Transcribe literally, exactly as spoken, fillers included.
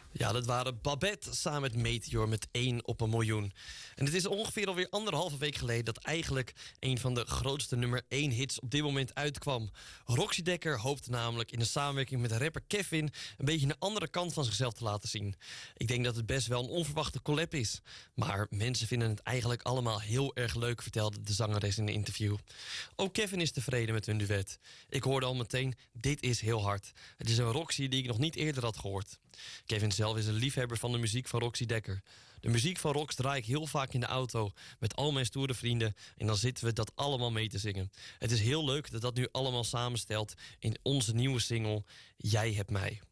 Ja, dat waren Babette samen met Meteor met één op een miljoen. En het is ongeveer alweer anderhalve week geleden dat eigenlijk een van de grootste nummer één hits op dit moment uitkwam. Roxy Dekker hoopte namelijk in de samenwerking met rapper Kevin een beetje een andere kant van zichzelf te laten zien. Ik denk dat het best wel een onverwachte collab is. Maar mensen vinden het eigenlijk allemaal heel erg leuk, vertelde de zangeres in een interview. Ook Kevin is tevreden met hun duet. Ik hoorde al meteen, dit is heel hard. Het is een Roxy die ik nog niet eerder had gehoord. Kevin zelf is een liefhebber van de muziek van Roxy Dekker. De muziek van Rox draai ik heel vaak in de auto met al mijn stoere vrienden en dan zitten we dat allemaal mee te zingen. Het is heel leuk dat dat nu allemaal samenstelt in onze nieuwe single Jij hebt mij.